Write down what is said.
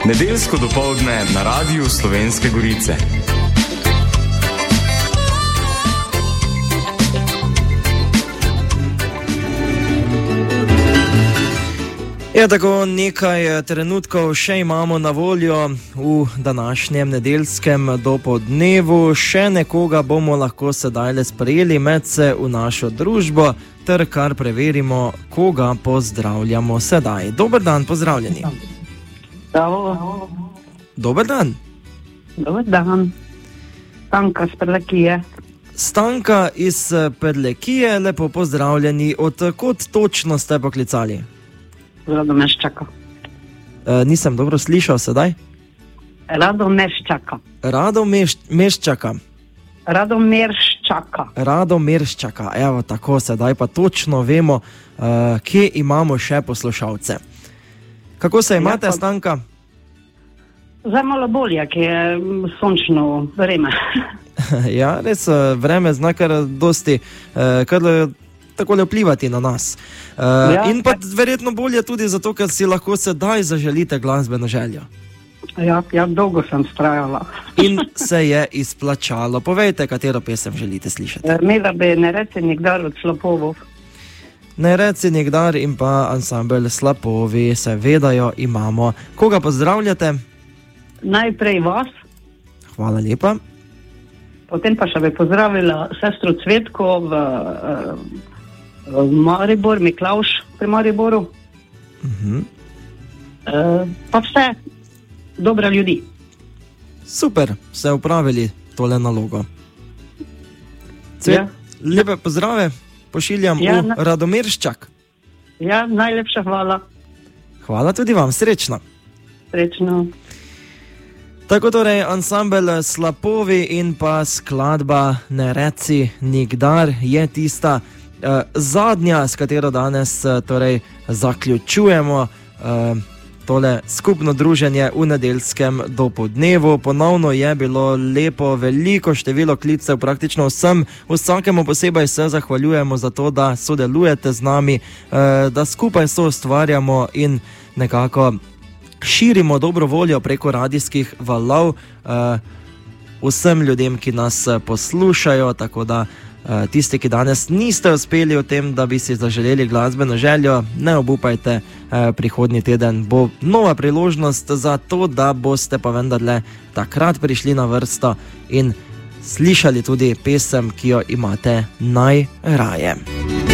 Nedeljsko dopoldne na Radiu Slovenske Gorice. Ja, tako nekaj trenutkov še imamo na voljo v današnjem nedeljskem dopoldnevu. Še nekoga bomo lahko sedaj le sprejeli med se v našo družbo, ter kar preverimo, koga pozdravljamo sedaj. Dober dan, pozdravljeni. Dober dan. Dober dan. Stanka iz Pedlekije. Stanka iz Pedlekije, lepo pozdravljeni. Od kod točno ste poklicali? Radomeščaka. Nisem dobro slišal sedaj. Radomeščaka. Radomeščaka. Evo, tako sedaj pa točno vemo, kje imamo še poslušalce. Kako se imate, Stanka? Zdaj malo bolje, ki je sončno vreme. Ja, res vreme zna kar dosti, kar takole vplivati na nas. In pa verjetno bolje tudi zato, ker si lahko sedaj zaželite glasbeno željo. Ja, dolgo sem vztrajala. In se je izplačalo. Povejte, katero pesem želite slišati. Imela bi Ne reci nikdar od Slapovov. Ne reci nikdar in pa ansambel Slapovi, seveda jo imamo. Koga pozdravljate? Najprej vas. Hvala lepa. Potem pa še bi pozdravila sestro Cvetko v Maribor, Miklavž pri Mariboru. Pa vse dobre ljudi. Super, ste upravili tole nalogo. Lepe pozdrave pošiljam v Radomeščak. Ja, najlepša hvala. Hvala tudi vam, srečno. Srečno. Tako torej, ansambel Slapovi in pa skladba Ne reci nikdar je tista zadnja, s katero danes torej zaključujemo tole skupno druženje v nedeljskem dopoldnevu. Ponovno je bilo lepo, veliko število klicev, praktično vsakemu posebej se zahvaljujemo za to, da sodelujete z nami, da skupaj soustvarjamo in nekako širimo dobro voljo preko radijskih valov vsem ljudem, ki nas poslušajo, tako da tisti, ki danes niste uspeli v tem, da bi si zaželeli glasbeno željo, ne obupajte, prihodnji teden bo nova priložnost za to, da boste pa vendarle takrat prišli na vrsto in slišali tudi pesem, ki jo imate najraje.